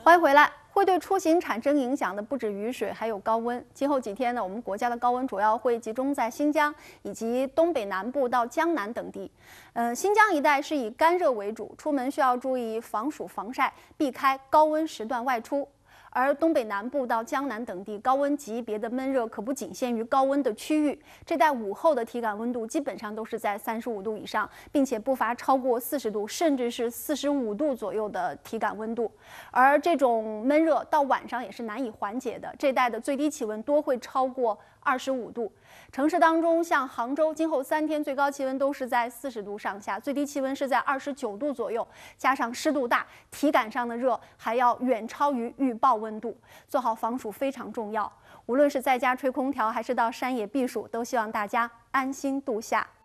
欢迎回来。会对出行产生影响的不止雨水，还有高温。今后几天呢，我们国家的高温主要会集中在新疆以及东北南部到江南等地。新疆一带是以干热为主，出门需要注意防暑防晒，避开高温时段外出。而东北南部到江南等地，高温级别的闷热可不仅限于高温的区域，这带午后的体感温度基本上都是在35度以上，并且不乏超过40度，甚至是45度左右的体感温度。而这种闷热到晚上也是难以缓解的，这带的最低气温多会超过25度。城市当中，像杭州，今后3天最高气温都是在40度上下，最低气温是在29度左右，加上湿度大，体感上的热还要远超于预报温度，做好防暑非常重要。无论是在家吹空调，还是到山野避暑，都希望大家安心度夏。